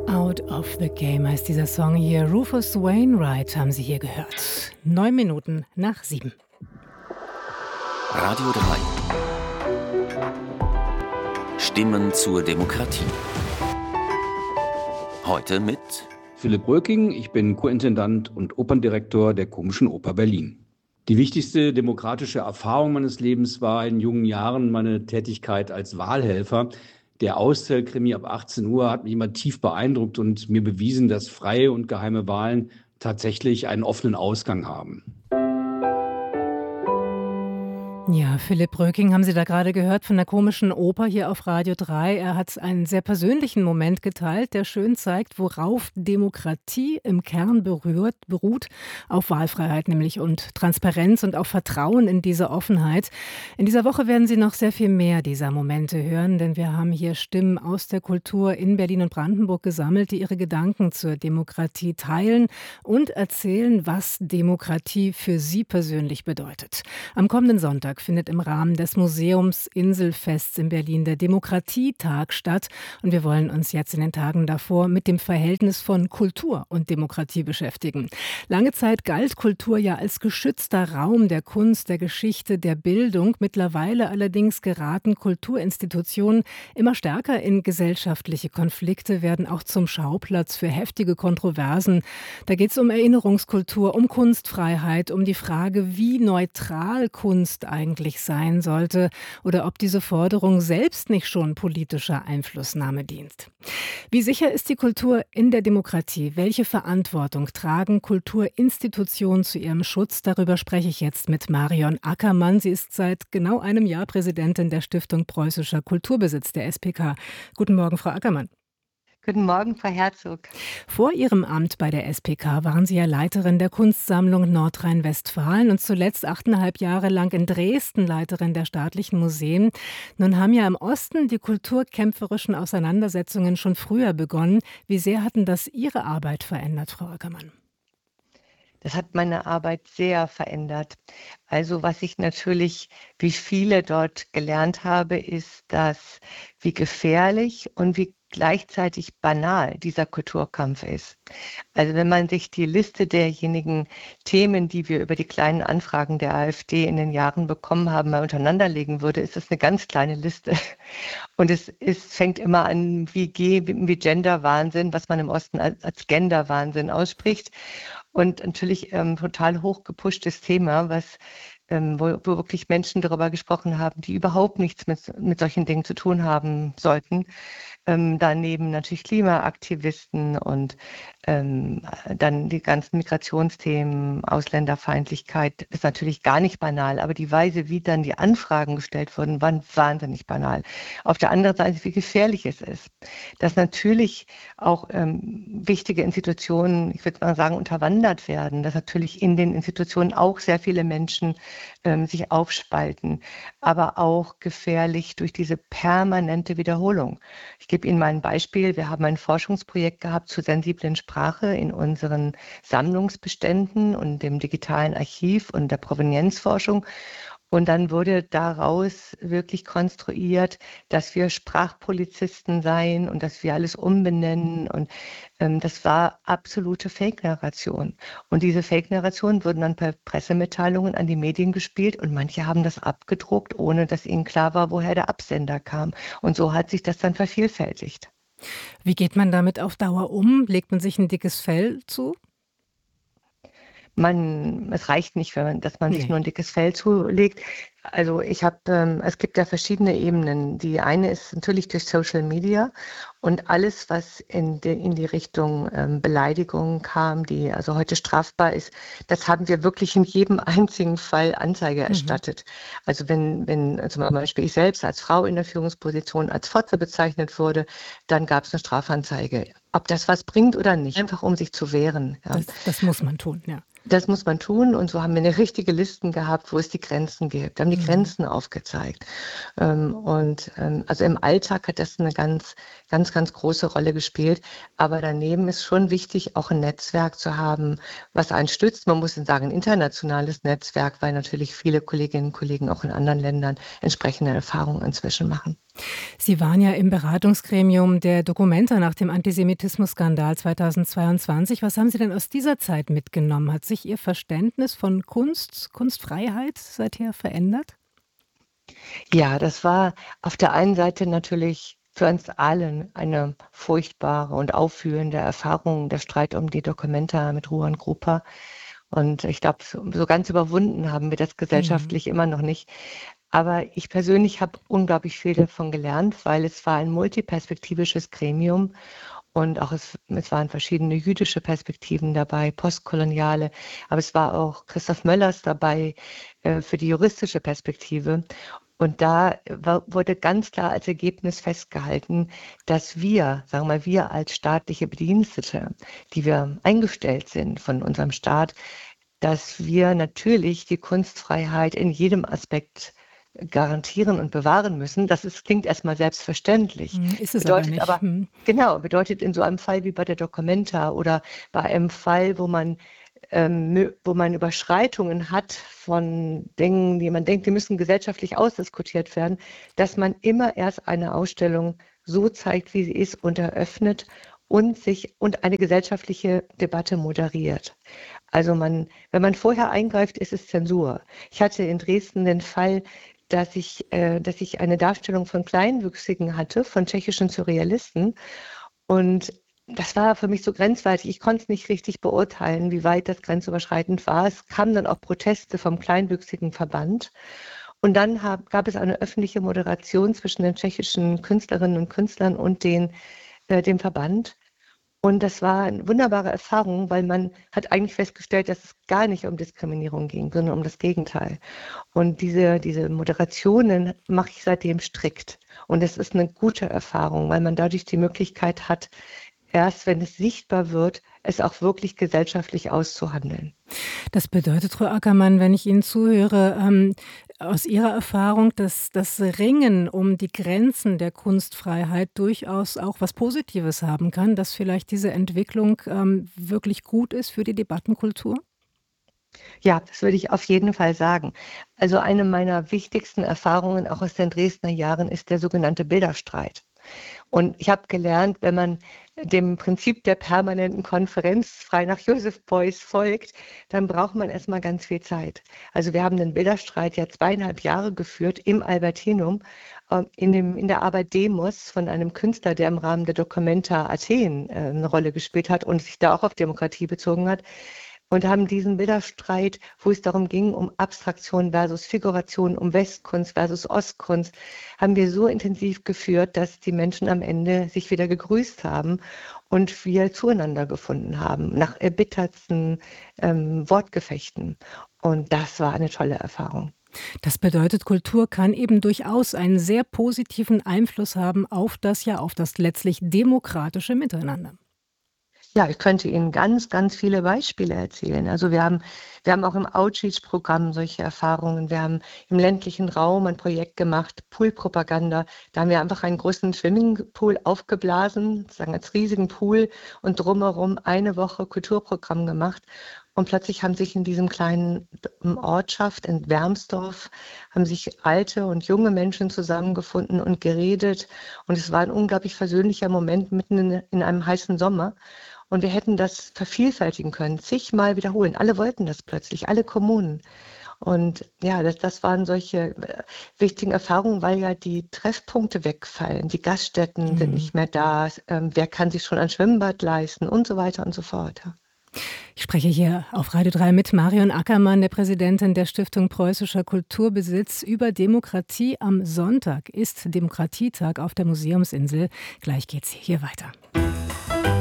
Out of the Game heißt dieser Song hier. Rufus Wainwright haben Sie hier gehört. 9 Minuten nach 7. Radio 3. Stimmen zur Demokratie. Heute mit Philipp Röking, ich bin Co-Intendant und Operndirektor der Komischen Oper Berlin. Die wichtigste demokratische Erfahrung meines Lebens war in jungen Jahren meine Tätigkeit als Wahlhelfer. Der Auszählkrimi ab 18 Uhr hat mich immer tief beeindruckt und mir bewiesen, dass freie und geheime Wahlen tatsächlich einen offenen Ausgang haben. Ja, Philipp Röking haben Sie da gerade gehört von der Komischen Oper hier auf Radio 3. Er hat einen sehr persönlichen Moment geteilt, der schön zeigt, worauf Demokratie im Kern beruht, auf Wahlfreiheit nämlich und Transparenz und auf Vertrauen in diese Offenheit. In dieser Woche werden Sie noch sehr viel mehr dieser Momente hören, denn wir haben hier Stimmen aus der Kultur in Berlin und Brandenburg gesammelt, die ihre Gedanken zur Demokratie teilen und erzählen, was Demokratie für sie persönlich bedeutet. Am kommenden Sonntag findet im Rahmen des Museums Inselfests in Berlin der Demokratietag statt. Und wir wollen uns jetzt in den Tagen davor mit dem Verhältnis von Kultur und Demokratie beschäftigen. Lange Zeit galt Kultur ja als geschützter Raum der Kunst, der Geschichte, der Bildung. Mittlerweile allerdings geraten Kulturinstitutionen immer stärker in gesellschaftliche Konflikte, werden auch zum Schauplatz für heftige Kontroversen. Da geht es um Erinnerungskultur, um Kunstfreiheit, um die Frage, wie neutral Kunst eigentlich sein sollte oder ob diese Forderung selbst nicht schon politischer Einflussnahme dient. Wie sicher ist die Kultur in der Demokratie? Welche Verantwortung tragen Kulturinstitutionen zu ihrem Schutz? Darüber spreche ich jetzt mit Marion Ackermann. Sie ist seit genau einem Jahr Präsidentin der Stiftung Preußischer Kulturbesitz, der SPK. Guten Morgen, Frau Ackermann. Guten Morgen, Frau Herzog. Vor Ihrem Amt bei der SPK waren Sie ja Leiterin der Kunstsammlung Nordrhein-Westfalen und zuletzt 8,5 Jahre lang in Dresden Leiterin der staatlichen Museen. Nun haben ja im Osten die kulturkämpferischen Auseinandersetzungen schon früher begonnen. Wie sehr hatten das Ihre Arbeit verändert, Frau Ackermann? Das hat meine Arbeit sehr verändert. Also was ich natürlich, wie viele dort gelernt habe, ist, dass wie gefährlich und wie gleichzeitig banal dieser Kulturkampf ist. Also wenn man sich die Liste derjenigen Themen, die wir über die kleinen Anfragen der AfD in den Jahren bekommen haben, mal untereinanderlegen würde, ist das eine ganz kleine Liste. Und fängt immer an wie Gender-Wahnsinn, was man im Osten als Gender-Wahnsinn ausspricht. Und natürlich total hochgepushtes Thema, wo wirklich Menschen darüber gesprochen haben, die überhaupt nichts mit solchen Dingen zu tun haben sollten. Daneben natürlich Klimaaktivisten und dann die ganzen Migrationsthemen, Ausländerfeindlichkeit, ist natürlich gar nicht banal, aber die Weise, wie dann die Anfragen gestellt wurden, waren wahnsinnig banal. Auf der anderen Seite, wie gefährlich es ist, dass natürlich auch wichtige Institutionen, ich würde mal sagen, unterwandert werden, dass natürlich in den Institutionen auch sehr viele Menschen sich aufspalten, aber auch gefährlich durch diese permanente Wiederholung. Ich gebe Ihnen mal ein Beispiel. Wir haben ein Forschungsprojekt gehabt zur sensiblen Sprache in unseren Sammlungsbeständen und dem digitalen Archiv und der Provenienzforschung. Und dann wurde daraus wirklich konstruiert, dass wir Sprachpolizisten seien und dass wir alles umbenennen. Und das war absolute Fake-Narration. Und diese Fake-Narrationen wurden dann per Pressemitteilungen an die Medien gespielt und manche haben das abgedruckt, ohne dass ihnen klar war, woher der Absender kam. Und so hat sich das dann vervielfältigt. Wie geht man damit auf Dauer um? Legt man sich ein dickes Fell zu? Es reicht nicht, dass man sich Nee. nur ein dickes Fell zulegt. Also es gibt ja verschiedene Ebenen. Die eine ist natürlich durch Social Media und alles, was in die Richtung Beleidigung kam, die also heute strafbar ist, das haben wir wirklich in jedem einzigen Fall Anzeige erstattet. Also wenn zum Beispiel ich selbst als Frau in der Führungsposition als Fotze bezeichnet wurde, dann gab es eine Strafanzeige. Ob das was bringt oder nicht, einfach um sich zu wehren. Ja. Das muss man tun, ja. Das muss man tun und so haben wir eine richtige Listen gehabt, wo es die Grenzen gibt. Wir haben die Grenzen aufgezeigt. Also im Alltag hat das eine ganz, ganz, ganz große Rolle gespielt. Aber daneben ist schon wichtig, auch ein Netzwerk zu haben, was einen stützt. Man muss sagen, ein internationales Netzwerk, weil natürlich viele Kolleginnen und Kollegen auch in anderen Ländern entsprechende Erfahrungen inzwischen machen. Sie waren ja im Beratungsgremium der Documenta nach dem Antisemitismus-Skandal 2022. Was haben Sie denn aus dieser Zeit mitgenommen? Hat sich Ihr Verständnis von Kunst, Kunstfreiheit seither verändert? Ja, das war auf der einen Seite natürlich für uns allen eine furchtbare und aufwühlende Erfahrung, der Streit um die Documenta mit Ruan Grupa. Und ich glaube, so ganz überwunden haben wir das Mhm. gesellschaftlich immer noch nicht. Aber ich persönlich habe unglaublich viel davon gelernt, weil es war ein multiperspektivisches Gremium und auch es waren verschiedene jüdische Perspektiven dabei, postkoloniale, aber es war auch Christoph Möllers dabei für die juristische Perspektive. Und da wurde ganz klar als Ergebnis festgehalten, dass wir, sagen wir mal, wir als staatliche Bedienstete, die wir eingestellt sind von unserem Staat, dass wir natürlich die Kunstfreiheit in jedem Aspekt garantieren und bewahren müssen. Klingt erstmal selbstverständlich, Ist es aber bedeutet nicht. aber, genau, bedeutet in so einem Fall wie bei der Documenta oder bei einem Fall, wo man Überschreitungen hat von Dingen, die man denkt, die müssen gesellschaftlich ausdiskutiert werden, dass man immer erst eine Ausstellung so zeigt, wie sie ist und eröffnet und eine gesellschaftliche Debatte moderiert. Also wenn man vorher eingreift, ist es Zensur. Ich hatte in Dresden den Fall, dass ich eine Darstellung von Kleinwüchsigen hatte, von tschechischen Surrealisten. Und das war für mich so grenzwertig. Ich konnte es nicht richtig beurteilen, wie weit das grenzüberschreitend war. Es kamen dann auch Proteste vom Kleinwüchsigen Verband. Und dann gab es eine öffentliche Moderation zwischen den tschechischen Künstlerinnen und Künstlern und dem Verband. Und das war eine wunderbare Erfahrung, weil man hat eigentlich festgestellt, dass es gar nicht um Diskriminierung ging, sondern um das Gegenteil. Und diese Moderationen mache ich seitdem strikt. Und es ist eine gute Erfahrung, weil man dadurch die Möglichkeit hat, erst wenn es sichtbar wird, es auch wirklich gesellschaftlich auszuhandeln. Das bedeutet, Frau Ackermann, wenn ich Ihnen zuhöre, aus Ihrer Erfahrung, dass das Ringen um die Grenzen der Kunstfreiheit durchaus auch was Positives haben kann, dass vielleicht diese Entwicklung wirklich gut ist für die Debattenkultur? Ja, das würde ich auf jeden Fall sagen. Also eine meiner wichtigsten Erfahrungen auch aus den Dresdner Jahren ist der sogenannte Bilderstreit. Und ich habe gelernt, wenn man dem Prinzip der permanenten Konferenz frei nach Joseph Beuys folgt, dann braucht man erstmal ganz viel Zeit. Also wir haben den Bilderstreit ja 2,5 Jahre geführt im Albertinum, in der Arbeit Demos von einem Künstler, der im Rahmen der Documenta Athen eine Rolle gespielt hat und sich da auch auf Demokratie bezogen hat. Und haben diesen Bilderstreit, wo es darum ging, um Abstraktion versus Figuration, um Westkunst versus Ostkunst, haben wir so intensiv geführt, dass die Menschen am Ende sich wieder gegrüßt haben und wir zueinander gefunden haben, nach erbittertsten Wortgefechten. Und das war eine tolle Erfahrung. Das bedeutet, Kultur kann eben durchaus einen sehr positiven Einfluss haben auf das letztlich demokratische Miteinander. Ja, ich könnte Ihnen ganz, ganz viele Beispiele erzählen. Also wir haben auch im Outreach-Programm solche Erfahrungen. Wir haben im ländlichen Raum ein Projekt gemacht, Poolpropaganda. Da haben wir einfach einen großen Swimmingpool aufgeblasen, sozusagen als riesigen Pool und drumherum eine Woche Kulturprogramm gemacht. Und plötzlich haben sich in diesem kleinen Ortschaft in Wermsdorf, haben sich alte und junge Menschen zusammengefunden und geredet. Und es war ein unglaublich versöhnlicher Moment mitten in einem heißen Sommer. Und wir hätten das vervielfältigen können, zigmal wiederholen. Alle wollten das plötzlich, alle Kommunen. Und ja, das waren solche wichtigen Erfahrungen, weil ja die Treffpunkte wegfallen. Die Gaststätten sind Mhm. nicht mehr da. Wer kann sich schon ein Schwimmbad leisten und so weiter und so fort. Ja. Ich spreche hier auf Radio 3 mit Marion Ackermann, der Präsidentin der Stiftung Preußischer Kulturbesitz, über Demokratie. Am Sonntag ist Demokratietag auf der Museumsinsel. Gleich geht's hier weiter.